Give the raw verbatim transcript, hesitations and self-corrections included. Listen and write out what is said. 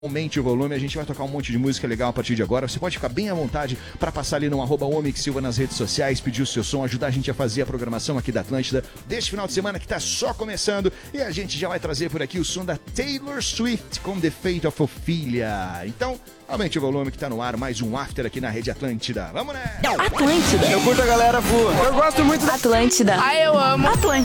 Aumente o volume, a gente vai tocar um monte de música legal a partir de agora. Você pode ficar bem à vontade para passar ali no arroba Omix Silva nas redes sociais, pedir o seu som, ajudar a gente a fazer a programação aqui da Atlântida deste final de semana que tá só começando. E a gente já vai trazer por aqui o som da Taylor Swift com The Fate of Ophelia. Então, aumente o volume que tá no ar, mais um After aqui na Rede Atlântida. Vamos, né? Atlântida. Eu curto a galera voa. Eu gosto muito da Atlântida. Ah, eu amo. Atlântida.